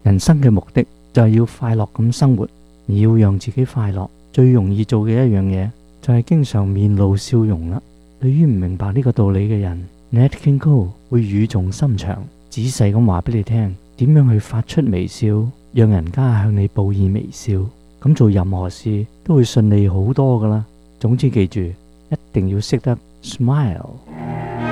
人生嘅目的就係要快樂咁生活，而要讓自己快樂，最容易做嘅一樣嘢就係經常面露笑容啦。對於唔明白呢個道理嘅人， Nat King Cole 會語重心長，仔細咁話俾你聽點樣去發出微笑，讓人家向你報以微笑，咁做任何事都會順利好多噶啦。總之記住，一定要識得 smile。